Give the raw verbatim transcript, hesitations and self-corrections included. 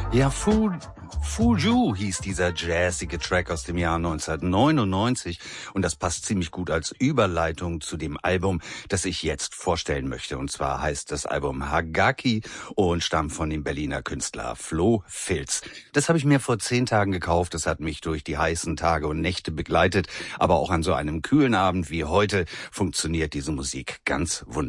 Ja, Fu, Fuju hieß dieser jazzige Track aus dem Jahr neunzehnhundertneunundneunzig und das passt ziemlich gut als Überleitung zu dem Album, das ich jetzt vorstellen möchte. Und zwar heißt das Album Hagaki und stammt von dem Berliner Künstler Flo Filz. Das habe ich mir vor zehn Tagen gekauft. Das hat mich durch die heißen Tage und Nächte begleitet. Aber auch an so einem kühlen Abend wie heute funktioniert diese Musik ganz wunderbar.